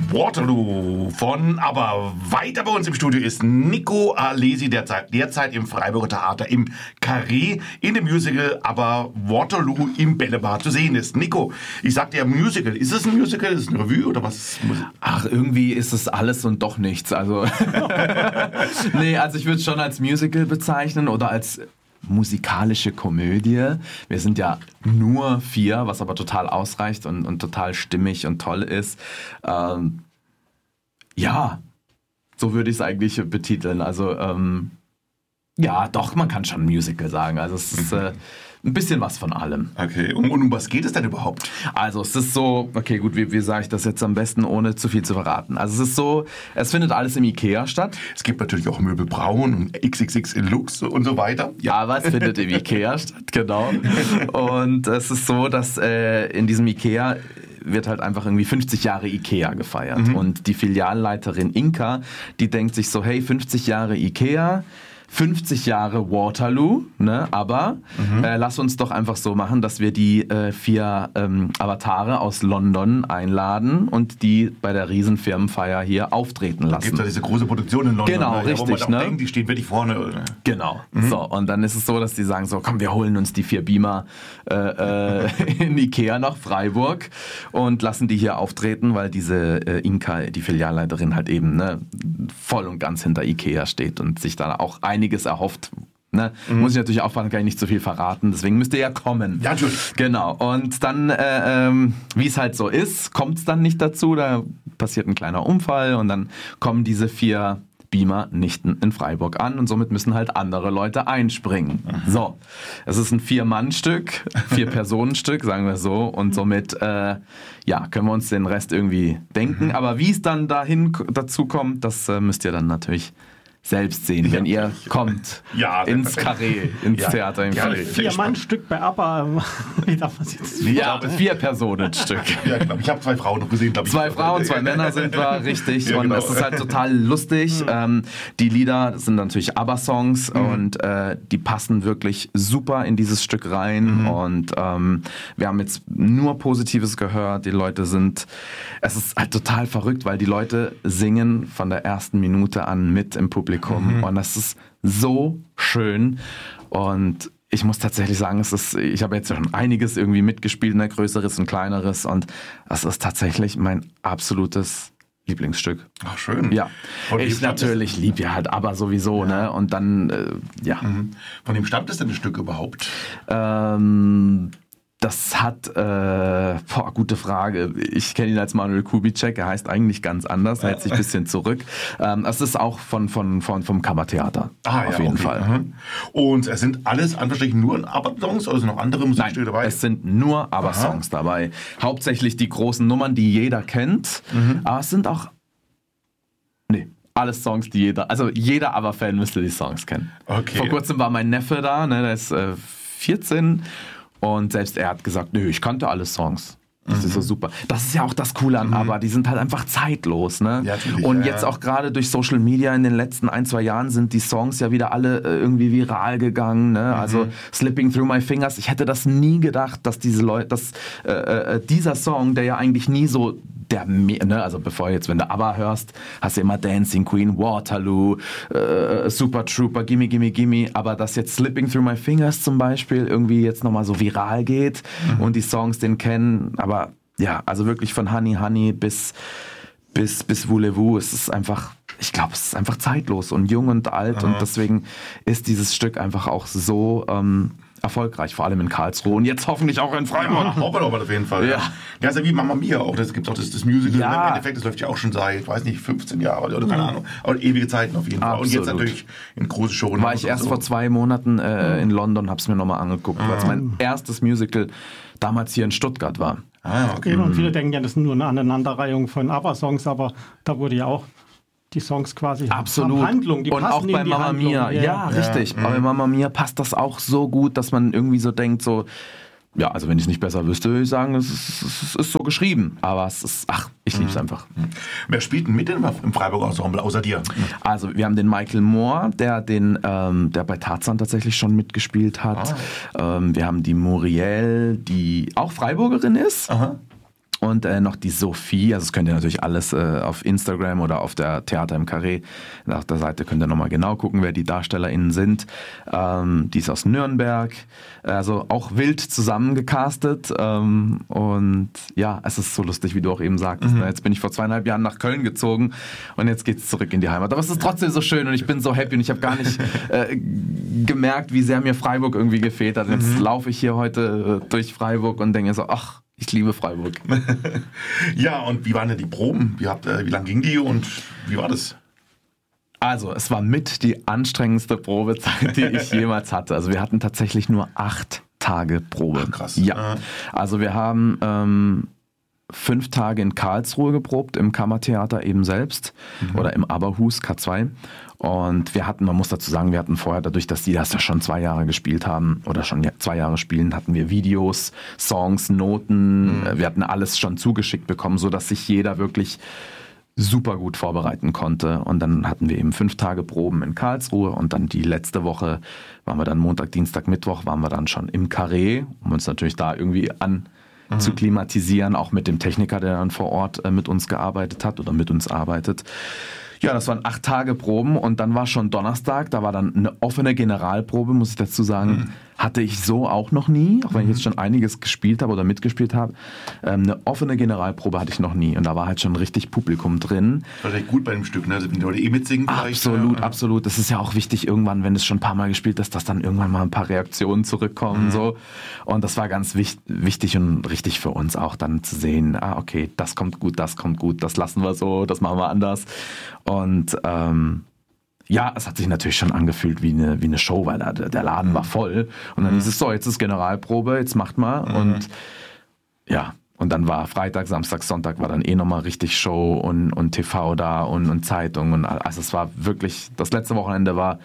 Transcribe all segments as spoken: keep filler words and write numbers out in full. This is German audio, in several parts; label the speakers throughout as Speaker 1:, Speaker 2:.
Speaker 1: Waterloo von, aber weiter bei uns im Studio ist Nico Alesi, derzeit, derzeit im Freiburger Theater im Carré in dem Musical, aber Waterloo im Bällebad zu sehen ist. Nico, ich sagte ja Musical. Ist es ein Musical? Ist es eine Revue oder was?
Speaker 2: Ach, irgendwie ist es alles und doch nichts. Also, nee, also ich würde es schon als Musical bezeichnen oder als musikalische Komödie. Wir sind ja nur vier, was aber total ausreicht und, und total stimmig und toll ist. Ähm, ja, so würde ich es eigentlich betiteln. Also ähm, ja, doch, man kann schon Musical sagen. Also es ist äh, ein bisschen was von allem.
Speaker 1: Okay, und, und um was geht es denn überhaupt?
Speaker 2: Also es ist so, okay gut, wie, wie sage ich das jetzt am besten, ohne zu viel zu verraten? Also es ist so, es findet alles im Ikea statt.
Speaker 1: Es gibt natürlich auch Möbel Braun und X X X in Lux und so weiter.
Speaker 2: Ja, aber es findet im Ikea statt, genau. Und es ist so, dass äh, in diesem Ikea wird halt einfach irgendwie fünfzig Jahre Ikea gefeiert. Mhm. Und die Filialleiterin Inka, die denkt sich so, hey, fünfzig Jahre Ikea, fünfzig Jahre Waterloo, ne? Aber mhm. äh, lass uns doch einfach so machen, dass wir die äh, vier ähm, Avatare aus London einladen und die bei der Riesenfirmenfeier hier auftreten lassen.
Speaker 1: Da gibt es ja diese große Produktion in London.
Speaker 2: Genau,
Speaker 1: ne?
Speaker 2: richtig.
Speaker 1: Ja, wo man auch
Speaker 2: ne?
Speaker 1: denkt, die stehen wirklich vorne. Oder?
Speaker 2: Genau. Mhm. So, und dann ist es so, dass die sagen so, komm, wir holen uns die vier Beamer äh, äh, in Ikea nach Freiburg und lassen die hier auftreten, weil diese äh, Inka, die Filialleiterin, halt eben ne, voll und ganz hinter Ikea steht und sich da auch einiges erhofft. Ne? Mhm. Muss ich natürlich aufpassen, kann ich nicht zu viel verraten, deswegen müsst ihr ja kommen.
Speaker 1: Ja, natürlich.
Speaker 2: Genau, und dann, äh, ähm, wie es halt so ist, kommt es dann nicht dazu, da passiert ein kleiner Unfall und dann kommen diese vier Beamer nicht in Freiburg an und somit müssen halt andere Leute einspringen. Mhm. So, es ist ein Vier-Mann-Stück, Vier-Personen-Stück, sagen wir so, und somit äh, ja, können wir uns den Rest irgendwie denken, mhm. aber wie es dann dahin dazu kommt, das äh, müsst ihr dann natürlich selbst sehen, wenn ihr kommt
Speaker 1: ja,
Speaker 2: ins Carré, ins ja. Theater im
Speaker 3: ja,
Speaker 2: Carré.
Speaker 3: Vier-Mann-Stück bei ABBA. Wie darf man jetzt?
Speaker 2: Ja, Vier-Personen-Stück.
Speaker 1: Ja, genau. Ich habe zwei Frauen noch gesehen, glaube ich.
Speaker 2: Zwei Frauen, zwei Männer sind wir, richtig.
Speaker 1: Ja,
Speaker 2: und
Speaker 1: genau.
Speaker 2: es ist halt total lustig. Mhm. Ähm, die Lieder sind natürlich ABBA-Songs mhm. und äh, die passen wirklich super in dieses Stück rein. Mhm. Und ähm, wir haben jetzt nur Positives gehört. Die Leute sind, es ist halt total verrückt, weil die Leute singen von der ersten Minute an mit im Publikum. Mhm. Und das ist so schön. Und ich muss tatsächlich sagen, es ist, ich habe jetzt schon einiges irgendwie mitgespielt, ne, Größeres und Kleineres. Und es ist tatsächlich mein absolutes Lieblingsstück.
Speaker 1: Ach, schön.
Speaker 2: Ja. Von ich natürlich liebe ja halt aber sowieso, ja. ne? Und dann, äh, ja.
Speaker 1: Mhm. Von wem stammt es denn das Stück überhaupt?
Speaker 2: Ähm... Das hat, äh, boah, gute Frage. Ich kenne ihn als Manuel Kubitschek, er heißt eigentlich ganz anders, er hält sich ein bisschen zurück. Ähm, es ist auch von, von, von, vom Kammertheater,
Speaker 1: ah,
Speaker 2: auf
Speaker 1: ja,
Speaker 2: jeden
Speaker 1: okay.
Speaker 2: Fall.
Speaker 1: Mhm. Und es sind alles anverständlich nur ABBA-Songs oder sind noch andere Musikstücke dabei?
Speaker 2: Es sind nur ABBA-Songs dabei. Hauptsächlich die großen Nummern, die jeder kennt, mhm. aber es sind auch, nee, alles Songs, die jeder, also jeder ABBA-Fan müsste die Songs kennen.
Speaker 1: Okay.
Speaker 2: Vor kurzem war mein Neffe da, ne, der ist äh, vierzehn. Und selbst er hat gesagt, nö, ich kannte alle Songs. Das mhm. ist so super. Das ist ja auch das Coole an, mhm. aber die sind halt einfach zeitlos. Ne?
Speaker 1: Ja,
Speaker 2: und
Speaker 1: ja,
Speaker 2: jetzt
Speaker 1: ja.
Speaker 2: auch gerade durch Social Media in den letzten ein, zwei Jahren sind die Songs ja wieder alle äh, irgendwie viral gegangen. Ne? Mhm. Also Slipping Through My Fingers. Ich hätte das nie gedacht, dass diese Leute, dass äh, äh, dieser Song, der ja eigentlich nie so der, ne, also bevor jetzt, wenn du ABBA hörst, hast du immer Dancing Queen, Waterloo, äh, Super Trooper, Gimme, Gimme, Gimme, aber dass jetzt Slipping Through My Fingers zum Beispiel irgendwie jetzt nochmal so viral geht mhm. und die Songs den kennen, aber ja, also wirklich von Honey Honey bis bis, bis Voulez-vous, es ist einfach, ich glaube, es ist einfach zeitlos und jung und alt mhm. und deswegen ist dieses Stück einfach auch so ähm, erfolgreich, vor allem in Karlsruhe und jetzt hoffentlich auch in Freiburg.
Speaker 1: Ja, hoffen wir doch mal auf jeden Fall. Ja, ja, ist ja wie Mamma Mia auch, das gibt auch das, das Musical, ja. im Endeffekt, das läuft ja auch schon seit, weiß nicht, fünfzehn Jahren oder keine Ahnung, aber ewige Zeiten auf jeden Fall.
Speaker 2: Absolut.
Speaker 1: Und jetzt natürlich in große Show.
Speaker 2: War ich erst so. vor zwei Monaten äh, in London, hab's mir nochmal angeguckt, mhm. weil es mein erstes Musical damals hier in Stuttgart war.
Speaker 1: Ah, okay.
Speaker 3: Und viele denken ja, das ist nur eine Aneinanderreihung von ABBA-Songs, aber da wurde ja auch die Songs quasi
Speaker 2: absolut
Speaker 3: haben Handlung, die
Speaker 2: und
Speaker 3: passen
Speaker 2: auch bei
Speaker 3: in die
Speaker 2: Mamma
Speaker 3: Handlung.
Speaker 2: Mia, ja, ja richtig. Ja. Bei Mamma Mia passt das auch so gut, dass man irgendwie so denkt, so ja, also wenn ich es nicht besser wüsste, würde ich sagen, es ist, es ist so geschrieben. Aber es ist, ach, ich liebe es einfach.
Speaker 1: Wer spielt denn mit im Freiburger Ensemble, außer dir?
Speaker 2: Also wir haben den Michael Moore, der, den, ähm, der bei Tarzan tatsächlich schon mitgespielt hat. Ah. Ähm, wir haben die Muriel, die auch Freiburgerin ist.
Speaker 1: Aha.
Speaker 2: Und äh, noch die Sophie, also das könnt ihr natürlich alles äh, auf Instagram oder auf der Theater im Carré, nach der Seite könnt ihr nochmal genau gucken, wer die DarstellerInnen sind. Ähm, die ist aus Nürnberg, also auch wild zusammengecastet. Ähm, und ja, es ist so lustig, wie du auch eben sagtest. Mhm. Ne? Jetzt bin ich vor zweieinhalb Jahren nach Köln gezogen und jetzt geht's zurück in die Heimat. Aber es ist trotzdem so schön und ich bin so happy und ich habe gar nicht äh, gemerkt, wie sehr mir Freiburg irgendwie gefehlt hat. Jetzt mhm. laufe ich hier heute äh, durch Freiburg und denke so, ach, ich liebe Freiburg.
Speaker 1: Ja, und wie waren denn die Proben? Wie, habt, äh, wie lang ging die und wie war das?
Speaker 2: Also, es war mit die anstrengendste Probezeit, die ich jemals hatte. Also wir hatten tatsächlich nur acht Tage Probe.
Speaker 1: Ach, krass.
Speaker 2: Ja. Also wir haben ähm, fünf Tage in Karlsruhe geprobt, im Kammertheater eben selbst mhm. oder im Aberhus K zwei. Und wir hatten, man muss dazu sagen, wir hatten vorher, dadurch, dass die das ja schon zwei Jahre gespielt haben oder schon zwei Jahre spielen, hatten wir Videos, Songs, Noten, mhm. wir hatten alles schon zugeschickt bekommen, sodass sich jeder wirklich super gut vorbereiten konnte. Und dann hatten wir eben fünf Tage Proben in Karlsruhe und dann die letzte Woche waren wir dann Montag, Dienstag, Mittwoch, waren wir dann schon im Carré, um uns natürlich da irgendwie an mhm. zu klimatisieren, auch mit dem Techniker, der dann vor Ort äh, mit uns gearbeitet hat oder mit uns arbeitet. Ja, das waren acht Tage Proben und dann war schon Donnerstag, da war dann eine offene Generalprobe, muss ich dazu sagen, mhm. hatte ich so auch noch nie, auch wenn ich jetzt schon einiges gespielt habe oder mitgespielt habe. Ähm, eine offene Generalprobe hatte ich noch nie und da war halt schon richtig Publikum drin.
Speaker 1: Das war echt gut bei dem Stück, ne? Also wenn die Leute eh mitsingen.
Speaker 2: Absolut,
Speaker 1: ja.
Speaker 2: absolut. Das ist ja auch wichtig irgendwann, wenn es schon ein paar Mal gespielt ist, dass dann irgendwann mal ein paar Reaktionen zurückkommen. Mhm. So. Und das war ganz wichtig, wichtig und richtig für uns auch dann zu sehen, ah okay, das kommt gut, das kommt gut, das lassen wir so, das machen wir anders. Und ähm, ja, es hat sich natürlich schon angefühlt wie eine, wie eine Show, weil der, der Laden mhm. war voll. Und dann mhm. ist es so, jetzt ist Generalprobe, jetzt macht mal. Mhm. Und ja, und dann war Freitag, Samstag, Sonntag war dann eh nochmal richtig Show und, und T V da und, und Zeitung. Und also es war wirklich, das letzte Wochenende war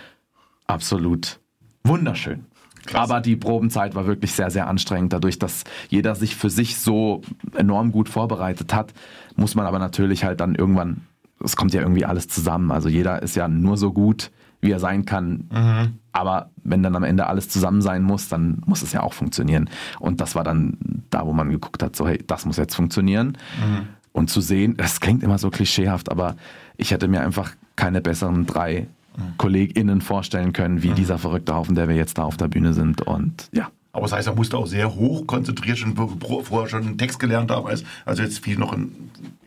Speaker 2: absolut wunderschön. Krass. Aber die Probenzeit war wirklich sehr, sehr anstrengend. Dadurch, dass jeder sich für sich so enorm gut vorbereitet hat, muss man aber natürlich halt dann irgendwann, es kommt ja irgendwie alles zusammen. Also jeder ist ja nur so gut, wie er sein kann. Mhm. Aber wenn dann am Ende alles zusammen sein muss, dann muss es ja auch funktionieren. Und das war dann da, wo man geguckt hat, so hey, das muss jetzt funktionieren. Mhm. Und zu sehen, das klingt immer so klischeehaft, aber ich hätte mir einfach keine besseren drei mhm. KollegInnen vorstellen können, wie mhm. dieser verrückte Haufen, der wir jetzt da auf der Bühne sind. Und ja.
Speaker 1: Aber das heißt, er musste auch sehr hoch konzentriert schon vorher schon einen Text gelernt haben. Also jetzt viel noch ein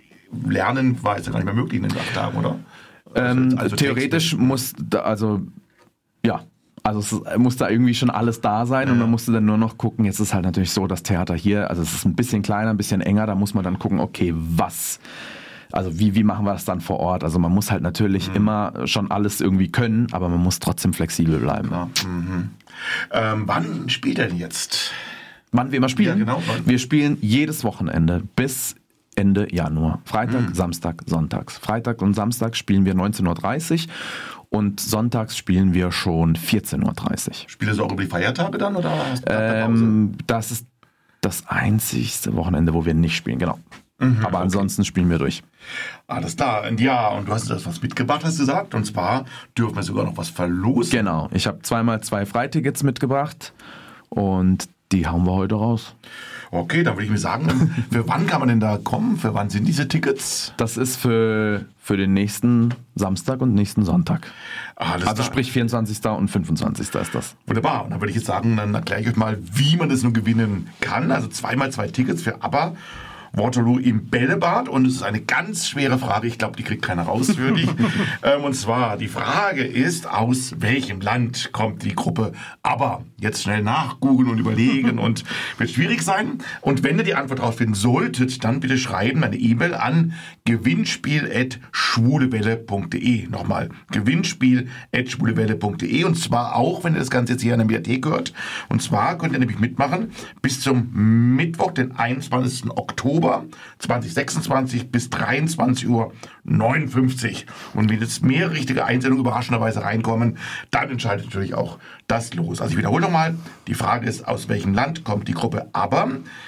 Speaker 1: Lernen war jetzt ja gar nicht mehr möglich in den acht Tagen, oder?
Speaker 2: Ähm, also theoretisch Texte. muss, da, also ja, also es muss da irgendwie schon alles da sein ja. und man musste dann nur noch gucken, jetzt ist halt natürlich so, das Theater hier, also es ist ein bisschen kleiner, ein bisschen enger, da muss man dann gucken, okay, was, also wie, wie machen wir das dann vor Ort? Also man muss halt natürlich mhm. immer schon alles irgendwie können, aber man muss trotzdem flexibel bleiben.
Speaker 1: Ja. Mhm. Ähm, wann spielt er denn jetzt?
Speaker 2: Wann wir immer spielen?
Speaker 1: Ja, genau,
Speaker 2: wir spielen jedes Wochenende bis Ende Januar. Freitag, mhm. Samstag, Sonntags. Freitag und Samstag spielen wir neunzehn Uhr dreißig und sonntags spielen wir schon vierzehn Uhr dreißig.
Speaker 1: Spielst du auch über die Feiertage dann? Oder hast du
Speaker 2: ähm, das ist das einzigste Wochenende, wo wir nicht spielen, genau. Mhm, Aber okay. ansonsten spielen wir durch.
Speaker 1: Alles klar. Ja, und du hast das was mitgebracht, hast du gesagt. Und zwar dürfen wir sogar noch was verlosen.
Speaker 2: Genau. Ich habe zweimal zwei Freitickets mitgebracht und die hauen wir heute raus.
Speaker 1: Okay, dann würde ich mir sagen, für wann kann man denn da kommen? Für wann sind diese Tickets?
Speaker 2: Das ist für, für den nächsten Samstag und nächsten Sonntag.
Speaker 1: Alles
Speaker 2: also
Speaker 1: klar.
Speaker 2: sprich vierundzwanzigsten und fünfundzwanzigsten ist das.
Speaker 1: Wunderbar. Und dann würde ich jetzt sagen, dann erkläre ich euch mal, wie man das nun gewinnen kann. Also zweimal zwei Tickets für ABBA. Waterloo im Bällebad und es ist eine ganz schwere Frage, ich glaube, die kriegt keiner raus für dich. ähm, und zwar, die Frage ist, aus welchem Land kommt die Gruppe ABBA? Jetzt schnell nachgoogeln und überlegen und wird schwierig sein. Und wenn ihr die Antwort rausfinden solltet, dann bitte schreiben eine E-Mail an gewinnspiel at schwulewelle punkt de. Nochmal, gewinnspiel at schwulewelle punkt de und zwar auch, wenn ihr das Ganze jetzt hier an der Mediathek hört. Und zwar könnt ihr nämlich mitmachen bis zum Mittwoch, den einundzwanzigsten Oktober zweitausendsechsundzwanzig bis dreiundzwanzig Uhr neunundfünfzig. Und wenn jetzt mehrere richtige Einsendungen überraschenderweise reinkommen, dann entscheidet natürlich auch das Los. Also ich wiederhole nochmal, die Frage ist, aus welchem Land kommt die Gruppe ABBA?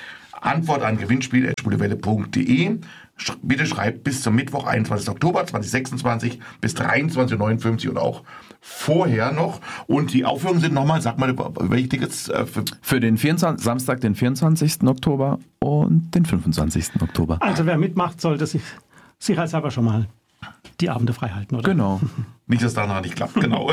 Speaker 1: Antwort an gewinnspiel at schwulewelle punkt de. Bitte schreibt bis zum Mittwoch, einundzwanzigsten Oktober zweitausendsechsundzwanzig bis dreiundzwanzig Uhr neunundfünfzig und auch vorher noch. Und die Aufführungen sind nochmal, sag mal, welche Tickets? Äh, für,
Speaker 2: für den vierundzwanzigsten Samstag, den vierundzwanzigsten Oktober und den fünfundzwanzigsten Oktober.
Speaker 3: Also wer mitmacht, sollte sich sicherheitshalber schon mal die Abende frei halten, oder?
Speaker 2: Genau.
Speaker 1: Nicht, dass danach nicht klappt, genau.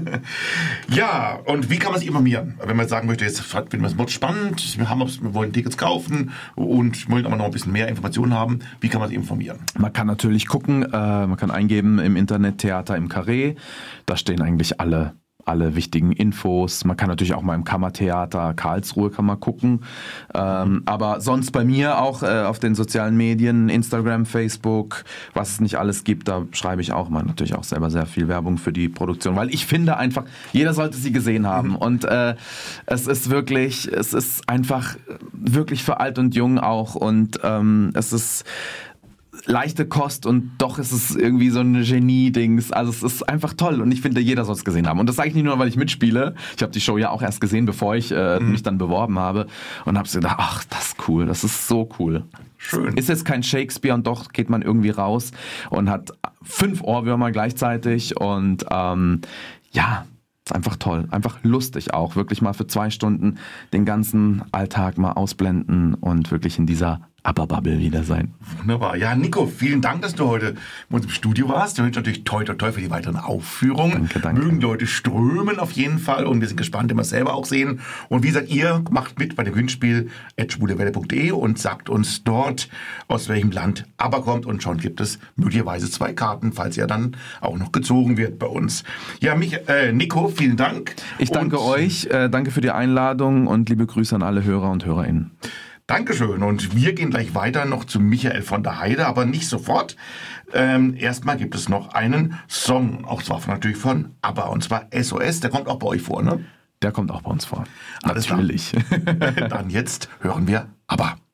Speaker 1: Ja, und wie kann man sich informieren? Wenn man sagen möchte, jetzt finden wir es wird spannend, wir, haben, wir wollen Tickets kaufen und wollen aber noch ein bisschen mehr Informationen haben, wie kann man sich informieren?
Speaker 2: Man kann natürlich gucken, äh, man kann eingeben im Internet Theater im Carré, da stehen eigentlich alle alle wichtigen Infos. Man kann natürlich auch mal im Kammertheater Karlsruhe kann man gucken. Ähm, aber sonst bei mir auch äh, auf den sozialen Medien, Instagram, Facebook, was es nicht alles gibt, da schreibe ich auch mal natürlich auch selber sehr viel Werbung für die Produktion, weil ich finde einfach, jeder sollte sie gesehen haben. Und äh, es ist wirklich, es ist einfach wirklich für alt und jung auch und ähm, es ist leichte Kost und doch ist es irgendwie so ein Genie-Dings. Also es ist einfach toll und ich finde, jeder soll es gesehen haben. Und das sage ich nicht nur, weil ich mitspiele. Ich habe die Show ja auch erst gesehen, bevor ich äh, mhm. mich dann beworben habe und habe so gedacht, ach, das ist cool, das ist so cool.
Speaker 1: Schön.
Speaker 2: Ist jetzt kein Shakespeare und doch geht man irgendwie raus und hat fünf Ohrwürmer gleichzeitig und ähm, ja, ist einfach toll, einfach lustig auch, wirklich mal für zwei Stunden den ganzen Alltag mal ausblenden und wirklich in dieser ABBA-Bubble wieder sein.
Speaker 1: Wunderbar. Ja, Nico, vielen Dank, dass du heute in unserem Studio warst. Wir wünschen natürlich toi toi toi für die weiteren Aufführungen.
Speaker 2: Danke, danke.
Speaker 1: Mögen Leute strömen auf jeden Fall und wir sind gespannt, immer selber auch sehen. Und wie gesagt, ihr macht mit bei dem Gewinnspiel at schwulewelle punkt de und sagt uns dort, aus welchem Land ABBA kommt und schon gibt es möglicherweise zwei Karten, falls er dann auch noch gezogen wird bei uns. Ja, mich, äh, Nico, vielen Dank.
Speaker 2: Ich danke
Speaker 1: und
Speaker 2: euch, äh, danke für die Einladung und liebe Grüße an alle Hörer und HörerInnen.
Speaker 1: Dankeschön. Und wir gehen gleich weiter noch zu Michael von der Heide, aber nicht sofort. Ähm, erstmal gibt es noch einen Song, auch zwar von, natürlich von ABBA, und zwar S O S. Der kommt auch bei euch vor, ne?
Speaker 2: Der kommt auch bei uns vor.
Speaker 1: Alles
Speaker 2: natürlich.
Speaker 1: Dann jetzt hören wir ABBA.